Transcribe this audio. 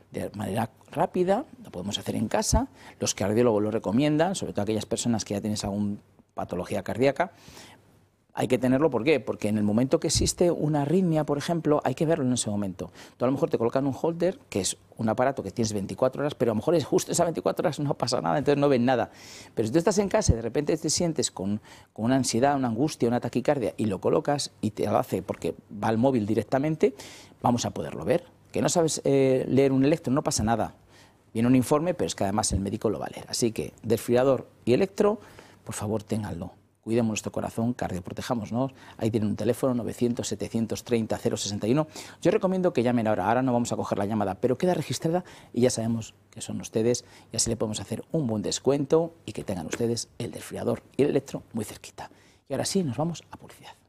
de manera rápida, lo podemos hacer en casa, los cardiólogos lo recomiendan, sobre todo aquellas personas que ya tienes alguna patología cardíaca. Hay que tenerlo, ¿por qué? Porque en el momento que existe una arritmia, por ejemplo, hay que verlo en ese momento. Tú a lo mejor te colocan un holter, que es un aparato que tienes 24 horas, pero a lo mejor es justo esas 24 horas no pasa nada, entonces no ven nada. Pero si tú estás en casa y de repente te sientes con una ansiedad, una angustia, una taquicardia, y lo colocas y te lo hace porque va al móvil directamente, vamos a poderlo ver. Que no sabes leer un electro, no pasa nada. Viene un informe, pero es que además el médico lo va a leer. Así que desfibrilador y electro, por favor, ténganlo. Cuidemos nuestro corazón, cardioprotejámonos. Ahí tienen un teléfono, 900-730-061. Yo recomiendo que llamen ahora. Ahora no vamos a coger la llamada, pero queda registrada y ya sabemos que son ustedes. Y así le podemos hacer un buen descuento y que tengan ustedes el desfibrilador y el electro muy cerquita. Y ahora sí, nos vamos a publicidad.